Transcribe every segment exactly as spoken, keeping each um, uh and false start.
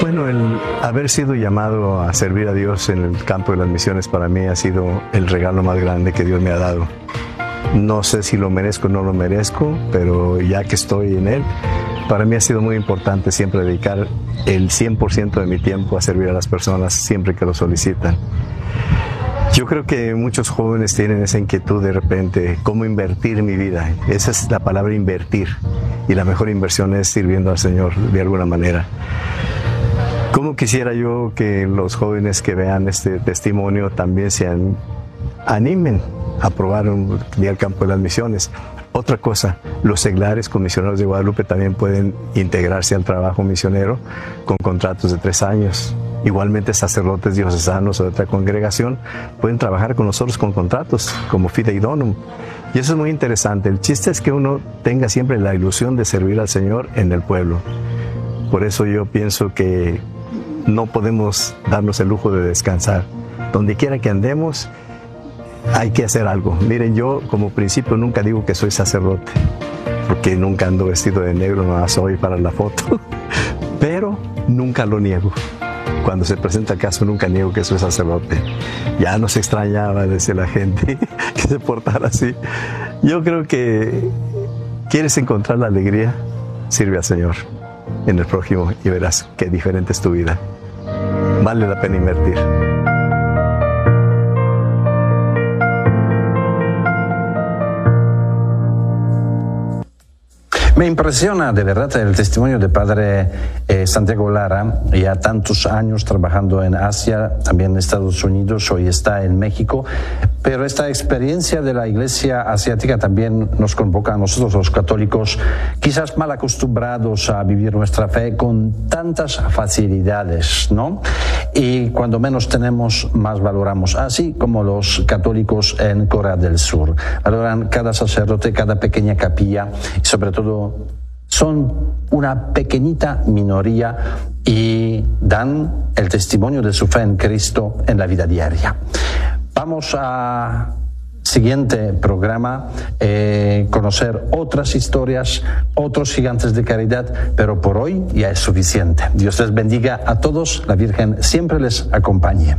Bueno, el haber sido llamado a servir a Dios en el campo de las misiones para mí ha sido el regalo más grande que Dios me ha dado. No sé si lo merezco o no lo merezco, pero ya que estoy en él, para mí ha sido muy importante siempre dedicar el cien por ciento de mi tiempo a servir a las personas siempre que lo solicitan. Yo creo que muchos jóvenes tienen esa inquietud de repente, ¿cómo invertir mi vida? Esa es la palabra, invertir. Y la mejor inversión es sirviendo al Señor de alguna manera. ¿Cómo quisiera yo que los jóvenes que vean este testimonio también se animen a probar un día al campo de las misiones? Otra cosa, los seglares con Misioneros de Guadalupe también pueden integrarse al trabajo misionero con contratos de tres años. Igualmente, sacerdotes diocesanos o de otra congregación pueden trabajar con nosotros con contratos como fideidonum. Y eso es muy interesante. El chiste es que uno tenga siempre la ilusión de servir al Señor en el pueblo. Por eso yo pienso que no podemos darnos el lujo de descansar. Donde quiera que andemos, hay que hacer algo. Miren, yo como principio nunca digo que soy sacerdote, porque nunca ando vestido de negro, no soy para la foto, pero nunca lo niego. Cuando se presenta el caso, nunca niego que soy sacerdote. Ya nos extrañaba, decía la gente, que se portara así. Yo creo que quieres encontrar la alegría, sirve al Señor en el prójimo y verás qué diferente es tu vida. Vale la pena invertir. Me impresiona de verdad el testimonio de Padre eh, Santiago Lara, ya tantos años trabajando en Asia, también en Estados Unidos, hoy está en México, pero esta experiencia de la Iglesia asiática también nos convoca a nosotros los católicos, quizás mal acostumbrados a vivir nuestra fe con tantas facilidades, ¿no? Y cuando menos tenemos, más valoramos, así como los católicos en Corea del Sur. Valoran cada sacerdote, cada pequeña capilla y sobre todo son una pequeñita minoría y dan el testimonio de su fe en Cristo en la vida diaria. Vamos a siguiente programa, eh, conocer otras historias, otros gigantes de caridad, pero por hoy ya es suficiente. Dios les bendiga a todos, la Virgen siempre les acompañe.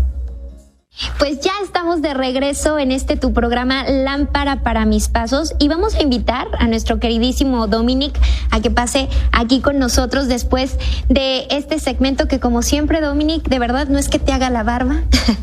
Pues ya estamos de regreso en este tu programa Lámpara para mis pasos y vamos a invitar a nuestro queridísimo Dominic a que pase aquí con nosotros después de este segmento que, como siempre, Dominic, de verdad no es que te haga la barba,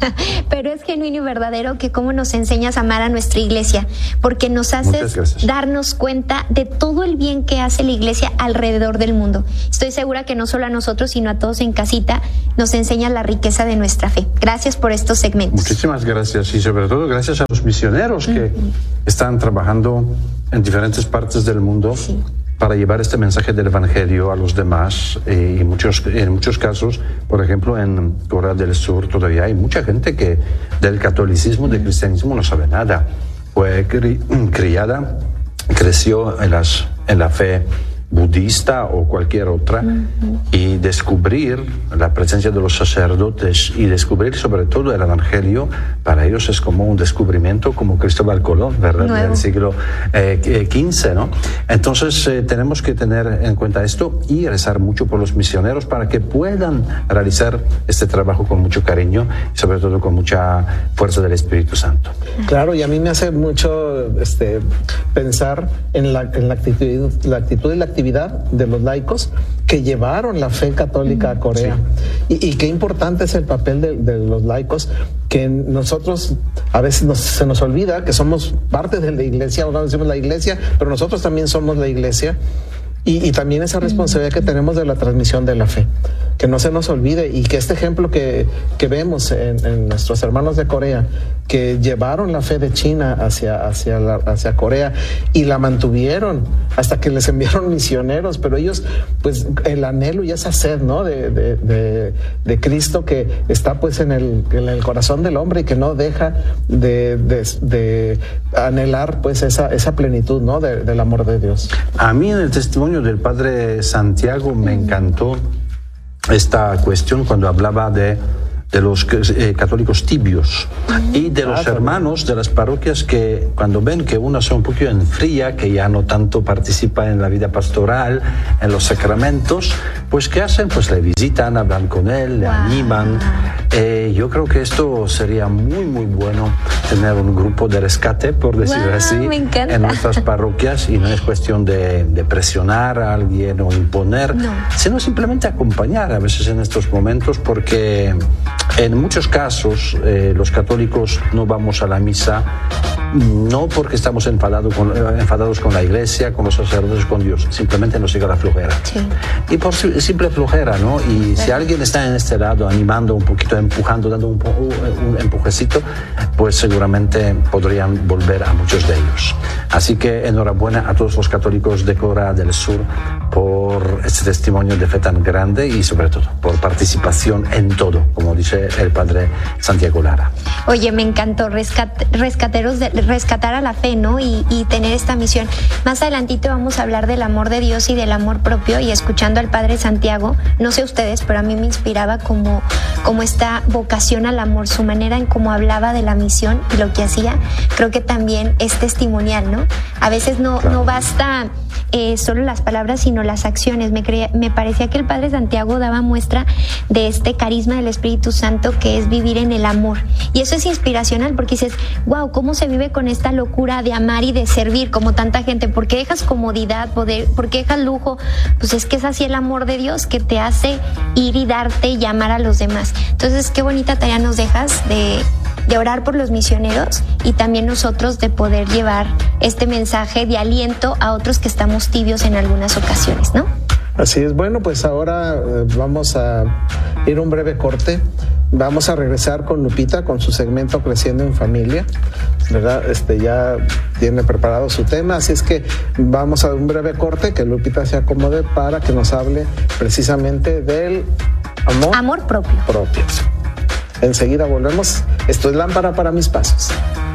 pero es genuino y verdadero que cómo nos enseñas a amar a nuestra iglesia, porque nos haces darnos cuenta de todo el bien que hace la iglesia alrededor del mundo. Estoy segura que no solo a nosotros, sino a todos en casita nos enseña la riqueza de nuestra fe. Gracias por estos segmentos. Muchísimas gracias y sobre todo gracias a los misioneros que uh-huh. están trabajando en diferentes partes del mundo sí. para llevar este mensaje del Evangelio a los demás eh, y muchos, en muchos casos, por ejemplo en Corea del Sur todavía hay mucha gente que del catolicismo, del cristianismo no sabe nada. Fue cri- criada, creció en, las, en la fe budista o cualquier otra uh-huh. y descubrir la presencia de los sacerdotes y descubrir sobre todo el Evangelio para ellos es como un descubrimiento como Cristóbal Colón, ¿verdad? Nuevo. Del siglo eh, quince, ¿no? Entonces eh, tenemos que tener en cuenta esto y rezar mucho por los misioneros para que puedan realizar este trabajo con mucho cariño y sobre todo con mucha fuerza del Espíritu Santo. Claro, y a mí me hace mucho este, pensar en la, en la actitud, la actitud y la actividad de los laicos que llevaron la fe católica a Corea. Sí. Y, y qué importante es el papel de, de los laicos, que nosotros a veces nos, se nos olvida que somos parte de la iglesia, ahora decimos la iglesia, pero nosotros también somos la iglesia. Y, y también esa responsabilidad que tenemos de la transmisión de la fe, que no se nos olvide y que este ejemplo que, que vemos en, en nuestros hermanos de Corea, que llevaron la fe de China hacia, hacia, la, hacia Corea y la mantuvieron hasta que les enviaron misioneros, pero ellos, pues el anhelo y esa sed, ¿no? de, de, de, de Cristo que está pues en el, en el corazón del hombre y que no deja de, de, de anhelar pues esa, esa plenitud, ¿no? de, del amor de Dios. A mí en el testimonio del Padre Santiago me encantó esta cuestión cuando hablaba de de los eh, católicos tibios y de los hermanos de las parroquias que cuando ven que una se un poquito enfría, que ya no tanto participa en la vida pastoral, en los sacramentos, pues ¿qué hacen? Pues le visitan, hablan con él, le wow. animan. Eh, yo creo que esto sería muy, muy bueno, tener un grupo de rescate, por decirlo wow, así, en nuestras parroquias, y no es cuestión de, de presionar a alguien o imponer, no. sino simplemente acompañar a veces en estos momentos, porque en muchos casos eh, los católicos no vamos a la misa no porque estamos enfadados con, enfadados con la iglesia, con los sacerdotes, con Dios, simplemente nos llega la flojera. Sí. Y por simple flojera, ¿no? Y sí. si alguien está en este lado animando un poquito, empujando, dando un, un empujecito, pues seguramente podrían volver a muchos de ellos. Así que enhorabuena a todos los católicos de Corea del Sur por este testimonio de fe tan grande y sobre todo por participación en todo, como dice el padre Santiago Lara. Oye, me encantó rescat, rescateros de, rescatar a la fe, ¿no? Y, y tener esta misión. Más adelantito vamos a hablar del amor de Dios y del amor propio, y escuchando al padre Santiago, no sé ustedes, pero a mí me inspiraba como, como esta vocación al amor, su manera en cómo hablaba de la misión y lo que hacía, creo que también es testimonial, ¿no? A veces no, claro. no basta eh, solo las palabras, sino las acciones. Me, creía, me parecía que el padre Santiago daba muestra de este carisma del Espíritu Santo, que es vivir en el amor. Y eso es inspiracional, porque dices, wow, ¿cómo se vive con esta locura de amar y de servir como tanta gente? ¿Por qué dejas comodidad, poder, por qué dejas lujo? Pues es que es así el amor de Dios, que te hace ir y darte y amar a los demás. Entonces, qué bonita tarea nos dejas de, de orar por los misioneros, y también nosotros de poder llevar este mensaje de aliento a otros que estamos tibios en algunas ocasiones, ¿no? Así es. Bueno, pues ahora eh, vamos a ir a un breve corte. Vamos a regresar con Lupita con su segmento Creciendo en Familia, ¿verdad? Este ya tiene preparado su tema, así es que vamos a un breve corte, que Lupita se acomode para que nos hable precisamente del amor, amor propio. propio. Enseguida volvemos. Esto es Lámpara para mis pasos.